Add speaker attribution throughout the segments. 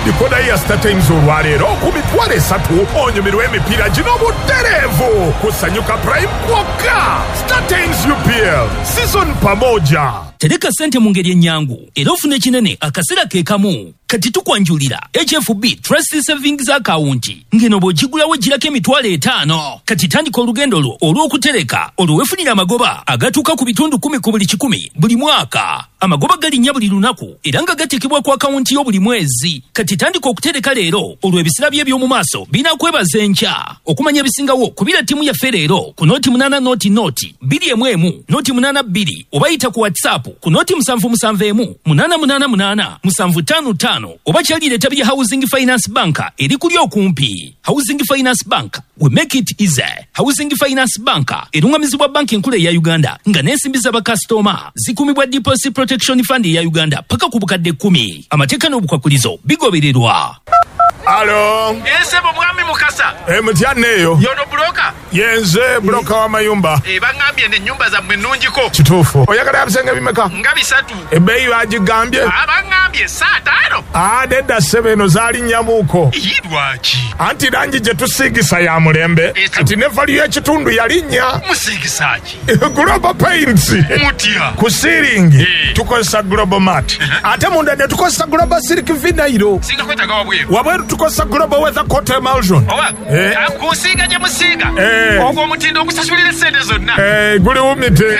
Speaker 1: dikoda ya StarTimes olwaleero ku mitwalo 3 onyumirwa emipiira gino butereevu kusanyuka Prime kwokka. StarTimes UPL season pamoja.
Speaker 2: Tereka sente mu ngeri ennyangu era ofune kinene akaseera ke kamu. Kati tukwanjulira HFB Trust Savings Account ngeno bw'ogigulawo girako emitwalo 5. Kati tandika olugendo lwo olw'okutereka olwefunira amagoba agatuuka ku bitundu 10 ku buli 100 buli mwaka. Amagoba galinnya buli lunaku era nga gateekebwa ku akawunti yo buli mwezi. Kati tandika okutereka leero olw'ebisira bye by'omu maaso binakwebaza enkya. Okumanya ebisingawo kubira ttiimu yaffe leero ku noti 8 noti 2 noti 82 oba yita ku WhatsApp ku noti 771 888 755 oba kyalire etabi ya Housing Finance Bank eri kuli okumpi. Housing Finance Bank, we make it easy. Housing Finance Bank erungamizibwa banki enkulu ya Uganda nga n'ensimbi z'abakasitoma zikumibwa Deposit Protection Fund ya Uganda paka ku bukadde 10. Amateeka n'obukwakulizo bigobererwa.
Speaker 1: Alo.
Speaker 3: Ensebo mwami Mukasa.
Speaker 1: Mutyanneeyo.
Speaker 3: Yono broker.
Speaker 1: Yenze broker wa mayumba.
Speaker 3: Bangambye ne nyumba za mwenungiko.
Speaker 1: Kituufu. Oyagala yabisenga bimeka?
Speaker 3: Nga 3.
Speaker 1: Ebbeeyi bagigambye?
Speaker 3: Abangambye 5.
Speaker 1: Nedda ssebo zaali nnyamuuko.
Speaker 3: Yirwaki.
Speaker 1: Anti langi gye tusiigisa ya mulembe. Kati ne value y'ekitundu yalinnya.
Speaker 3: Musiigisaki.
Speaker 1: Global Paints.
Speaker 3: Mutya.
Speaker 1: Ku ceiling tukozesa Global Mat. Ate munda ne tukozesa Global Silk Vinyl.
Speaker 3: Singa kwetaga wabweru.
Speaker 1: Wabweru tukozesa Global Weather Coat Emulsion.
Speaker 3: Owa. Akusiga gye musiiga. Ogwo omutindo okusasulira sente zonna.
Speaker 1: Guli wumite.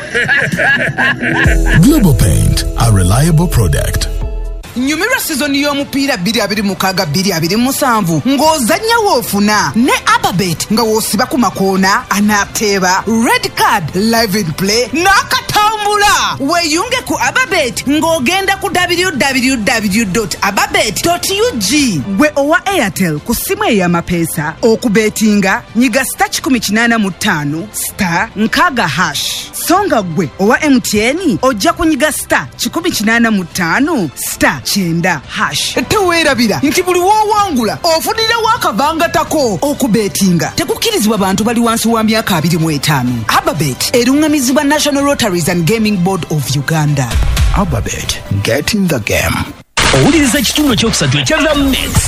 Speaker 4: Global Paint, a reliable product.
Speaker 5: Nyumirwa season y'omupiira 2026-2027 ng'ozannya woofuna ne Ababet nga woosiba ku makoona anateeba red card live in play n'akatambula. Weeyunge ku Ababet ng'ogenda ku www.ababet.ug. Gwe owa Airtel ku simu ey'amapeesa okubetinga nyiga *185 *6#. Songa gwe owa MTN ojja kunyiga *185 *9#. Teweerabira nti buli woowangula ofunirawo akabangatako. Okubetinga tekukkirizibwa bantu bali wansi wa myaka 25. Ababet erungamizibwa National Lotteries and Gaming Board of Uganda.
Speaker 4: Ababet, get in the game.
Speaker 2: Owuliriza ekitundu ekyokusatu ekya Mix.